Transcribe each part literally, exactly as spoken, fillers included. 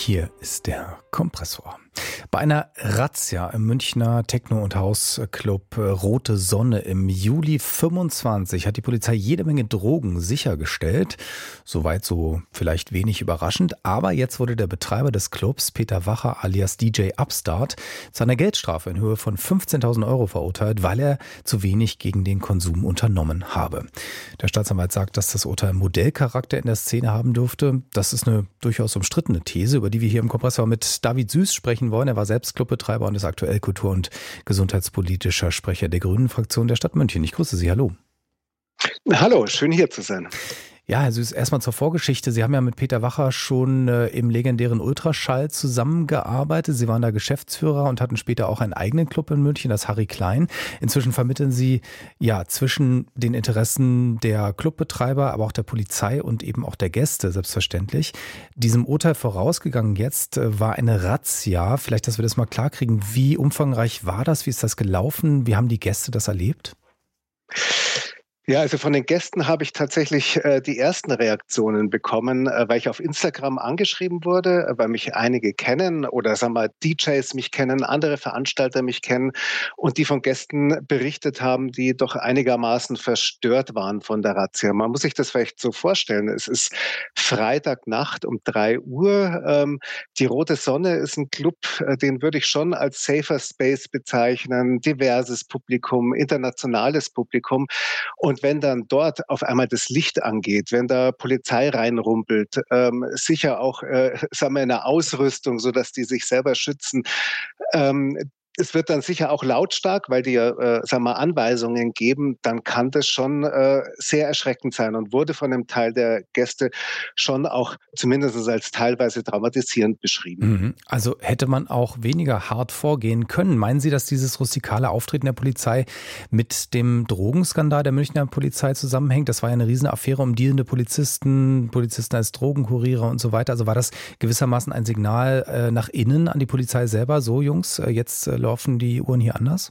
Hier ist der Kompressor. Bei einer Razzia im Münchner Techno- und Hausclub Rote Sonne im Juli fünfundzwanzig hat die Polizei jede Menge Drogen sichergestellt. Soweit so vielleicht wenig überraschend. Aber jetzt wurde der Betreiber des Clubs, Peter Wacher alias D J Upstart, zu einer Geldstrafe in Höhe von fünfzehntausend Euro verurteilt, weil er zu wenig gegen den Konsum unternommen habe. Der Staatsanwalt sagt, dass das Urteil Modellcharakter in der Szene haben dürfte. Das ist eine durchaus umstrittene These, über die wir hier im Kompressor mit David Süß sprechen wollen. Er war selbst Clubbetreiber und ist aktuell kultur- und gesundheitspolitischer Sprecher der Grünen-Fraktion der Stadt München. Ich grüße Sie, hallo. Hallo, schön hier zu sein. Ja, Herr Süß, erstmal zur Vorgeschichte. Sie haben ja mit Peter Wacher schon äh, im legendären Ultraschall zusammengearbeitet. Sie waren da Geschäftsführer und hatten später auch einen eigenen Club in München, das Harry Klein. Inzwischen vermitteln Sie ja zwischen den Interessen der Clubbetreiber, aber auch der Polizei und eben auch der Gäste, selbstverständlich. Diesem Urteil vorausgegangen jetzt äh, war eine Razzia. Vielleicht, dass wir das mal klarkriegen. Wie umfangreich war das? Wie ist das gelaufen? Wie haben die Gäste das erlebt? Ja, also von den Gästen habe ich tatsächlich äh, die ersten Reaktionen bekommen, äh, weil ich auf Instagram angeschrieben wurde, äh, weil mich einige kennen oder sagen wir D Js mich kennen, andere Veranstalter mich kennen und die von Gästen berichtet haben, die doch einigermaßen verstört waren von der Razzia. Man muss sich das vielleicht so vorstellen. Es ist Freitagnacht um drei Uhr. Ähm, die Rote Sonne ist ein Club, äh, den würde ich schon als safer Space bezeichnen. Diverses Publikum, internationales Publikum. Und wenn dann dort auf einmal das Licht angeht, wenn da Polizei reinrumpelt, ähm, sicher auch äh, sagen wir in der Ausrüstung, sodass die sich selber schützen, ähm, es wird dann sicher auch lautstark, weil die ja äh, sagen wir, Anweisungen geben, dann kann das schon äh, sehr erschreckend sein und wurde von einem Teil der Gäste schon auch zumindest als teilweise traumatisierend beschrieben. Mhm. Also hätte man auch weniger hart vorgehen können. Meinen Sie, dass dieses rustikale Auftreten der Polizei mit dem Drogenskandal der Münchner Polizei zusammenhängt? Das war ja eine Riesenaffäre um dealende Polizisten, Polizisten als Drogenkuriere und so weiter. Also war das gewissermaßen ein Signal äh, nach innen an die Polizei selber? So, Jungs, äh, jetzt äh, laufen die Uhren hier anders?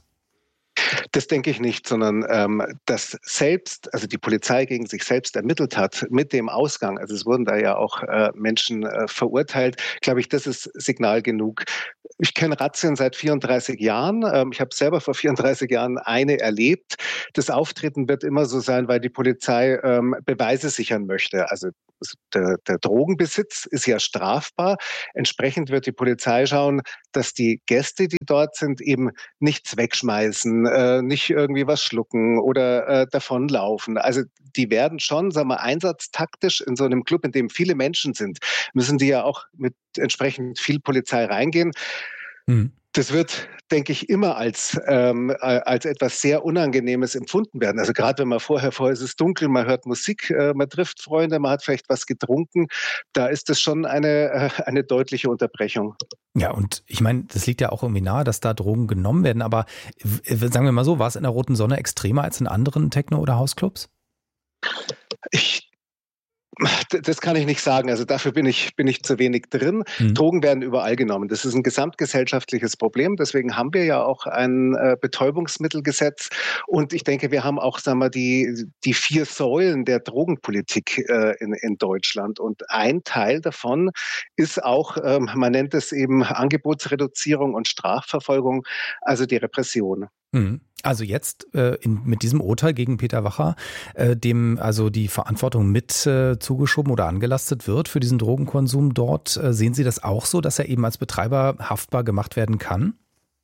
Das denke ich nicht, sondern ähm, dass selbst, also die Polizei gegen sich selbst ermittelt hat mit dem Ausgang, also es wurden da ja auch äh, Menschen äh, verurteilt, glaube ich, das ist Signal genug. Ich kenne Razzien seit vierunddreißig Jahren. Ähm, ich habe selber vor vierunddreißig Jahren eine erlebt. Das Auftreten wird immer so sein, weil die Polizei ähm, Beweise sichern möchte. Also der, der Drogenbesitz ist ja strafbar. Entsprechend wird die Polizei schauen, dass die Gäste, die dort sind, eben nichts wegschmeißen, äh, nicht irgendwie was schlucken oder äh, davonlaufen. Also die werden schon, sagen wir, einsatztaktisch in so einem Club, in dem viele Menschen sind, müssen die ja auch mit entsprechend viel Polizei reingehen. Mhm. Das wird, denke ich, immer als, ähm, als etwas sehr Unangenehmes empfunden werden. Also gerade wenn man vorher, vorher ist es dunkel, man hört Musik, äh, man trifft Freunde, man hat vielleicht was getrunken, da ist das schon eine, äh, eine deutliche Unterbrechung. Ja, und ich meine, das liegt ja auch irgendwie nahe, dass da Drogen genommen werden. Aber w- sagen wir mal so, war es in der Roten Sonne extremer als in anderen Techno- oder Hausclubs? Ich Das kann ich nicht sagen. Also dafür bin ich, bin ich zu wenig drin. Mhm. Drogen werden überall genommen. Das ist ein gesamtgesellschaftliches Problem. Deswegen haben wir ja auch ein äh, Betäubungsmittelgesetz. Und ich denke, wir haben auch, sagen wir, die, die vier Säulen der Drogenpolitik äh, in, in Deutschland. Und ein Teil davon ist auch, ähm, man nennt es eben Angebotsreduzierung und Strafverfolgung, also die Repression. Mhm. Also jetzt äh, in, mit diesem Urteil gegen Peter Wacher, äh, dem also die Verantwortung mit äh, zugeschoben oder angelastet wird für diesen Drogenkonsum dort, äh, sehen Sie das auch so, dass er eben als Betreiber haftbar gemacht werden kann?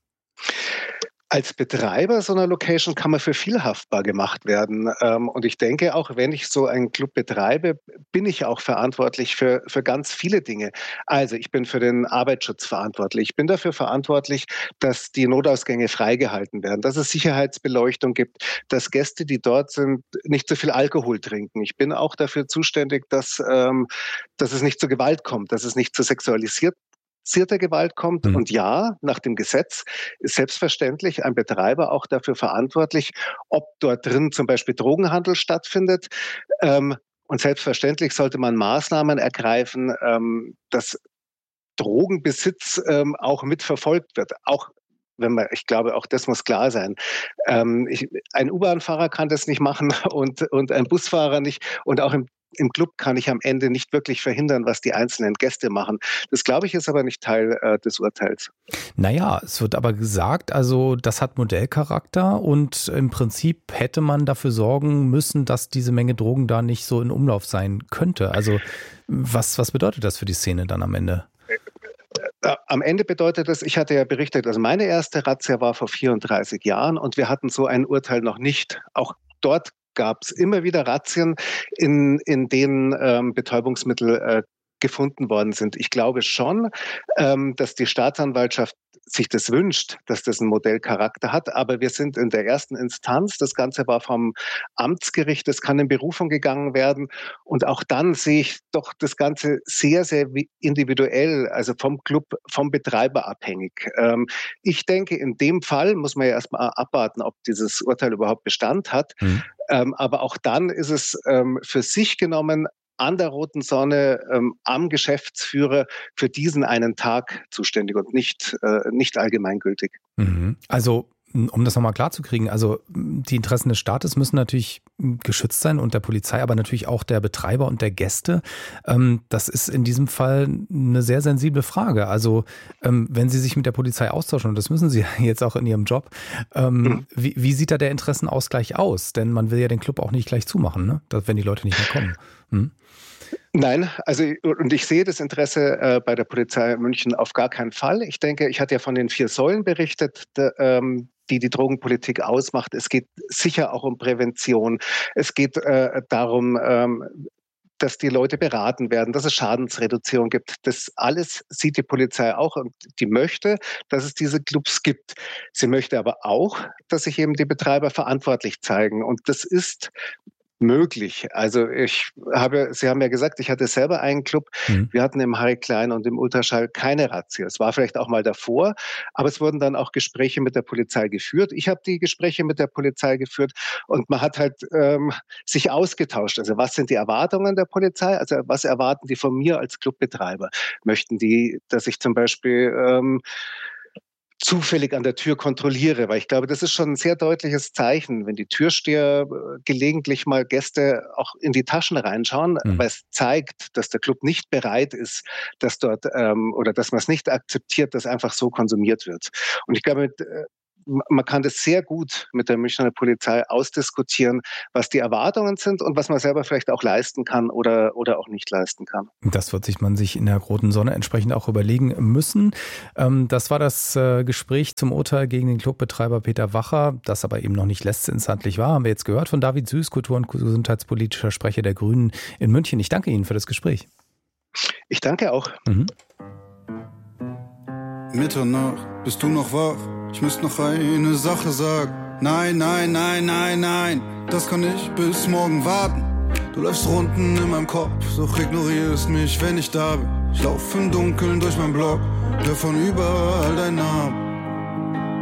Als Betreiber so einer Location kann man für viel haftbar gemacht werden. Ähm, Und ich denke auch, wenn ich so einen Club betreibe, bin ich auch verantwortlich für, für ganz viele Dinge. Also ich bin für den Arbeitsschutz verantwortlich. Ich bin dafür verantwortlich, dass die Notausgänge freigehalten werden, dass es Sicherheitsbeleuchtung gibt, dass Gäste, die dort sind, nicht so viel Alkohol trinken. Ich bin auch dafür zuständig, dass, ähm, dass es nicht zu Gewalt kommt, dass es nicht zu sexualisiert Gewalt kommt. Mhm. Und ja, nach dem Gesetz ist selbstverständlich ein Betreiber auch dafür verantwortlich, ob dort drin zum Beispiel Drogenhandel stattfindet. Ähm, und selbstverständlich sollte man Maßnahmen ergreifen, ähm, dass Drogenbesitz ähm, auch mitverfolgt wird. Auch wenn man, ich glaube, auch das muss klar sein. Ähm, ich, ein U-Bahn-Fahrer kann das nicht machen und, und ein Busfahrer nicht. Und auch im im Club kann ich am Ende nicht wirklich verhindern, was die einzelnen Gäste machen. Das, glaube ich, ist aber nicht Teil äh, des Urteils. Naja, es wird aber gesagt, also das hat Modellcharakter und im Prinzip hätte man dafür sorgen müssen, dass diese Menge Drogen da nicht so in Umlauf sein könnte. Also was, was bedeutet das für die Szene dann am Ende? Am Ende bedeutet das, ich hatte ja berichtet, also meine erste Razzia war vor vierunddreißig Jahren und wir hatten so ein Urteil noch nicht. Auch dort gab es immer wieder Razzien, in, in denen ähm, Betäubungsmittel äh, gefunden worden sind. Ich glaube schon, ähm, dass die Staatsanwaltschaft sich das wünscht, dass das einen Modellcharakter hat, aber wir sind in der ersten Instanz. Das Ganze war vom Amtsgericht, das kann in Berufung gegangen werden und auch dann sehe ich doch das Ganze sehr, sehr individuell, also vom Club, vom Betreiber abhängig. Ähm, ich denke, in dem Fall muss man ja erstmal abwarten, ob dieses Urteil überhaupt Bestand hat, mhm. ähm, aber auch dann ist es ähm, für sich genommen an der Roten Sonne ähm, am Geschäftsführer für diesen einen Tag zuständig und nicht, äh, nicht allgemeingültig. Mhm. Also um das nochmal klar zu kriegen, also die Interessen des Staates müssen natürlich geschützt sein und der Polizei, aber natürlich auch der Betreiber und der Gäste. Ähm, das ist in diesem Fall eine sehr sensible Frage. Also ähm, wenn Sie sich mit der Polizei austauschen, und das müssen Sie jetzt auch in Ihrem Job, ähm, mhm. wie, wie sieht da der Interessenausgleich aus? Denn man will ja den Club auch nicht gleich zumachen, ne? Wenn die Leute nicht mehr kommen. Hm? Nein, also und ich sehe das Interesse äh, bei der Polizei München auf gar keinen Fall. Ich denke, ich hatte ja von den vier Säulen berichtet, de, ähm, die die Drogenpolitik ausmacht. Es geht sicher auch um Prävention. Es geht äh, darum, ähm, dass die Leute beraten werden, dass es Schadensreduzierung gibt. Das alles sieht die Polizei auch und die möchte, dass es diese Clubs gibt. Sie möchte aber auch, dass sich eben die Betreiber verantwortlich zeigen. Und das ist möglich. Also ich habe, Sie haben ja gesagt, ich hatte selber einen Club. Mhm. Wir hatten im Harry Klein und im Ultraschall keine Razzia. Es war vielleicht auch mal davor, aber es wurden dann auch Gespräche mit der Polizei geführt. Ich habe die Gespräche mit der Polizei geführt und man hat halt ähm, sich ausgetauscht. Also was sind die Erwartungen der Polizei? Also was erwarten die von mir als Clubbetreiber? Möchten die, dass ich zum Beispiel ähm, zufällig an der Tür kontrolliere, weil ich glaube, das ist schon ein sehr deutliches Zeichen, wenn die Türsteher gelegentlich mal Gäste auch in die Taschen reinschauen, mhm. weil es zeigt, dass der Club nicht bereit ist, dass dort ähm, oder dass man es nicht akzeptiert, dass einfach so konsumiert wird. Und ich glaube, mit, äh, man kann das sehr gut mit der Münchner Polizei ausdiskutieren, was die Erwartungen sind und was man selber vielleicht auch leisten kann oder, oder auch nicht leisten kann. Das wird sich man sich in der Roten Sonne entsprechend auch überlegen müssen. Das war das Gespräch zum Urteil gegen den Clubbetreiber Peter Wacher, das aber eben noch nicht letztinstanzlich war. Haben wir jetzt gehört von David Süß, Kultur- und gesundheitspolitischer Sprecher der Grünen in München. Ich danke Ihnen für das Gespräch. Ich danke auch. Mhm. Mitternacht, bist du noch wach? Ich müsste noch eine Sache sagen. Nein, nein, nein, nein, nein, das kann ich bis morgen warten. Du läufst Runden in meinem Kopf, doch ignorierst mich, wenn ich da bin. Ich lauf im Dunkeln durch mein Block, hör von überall deinen Namen.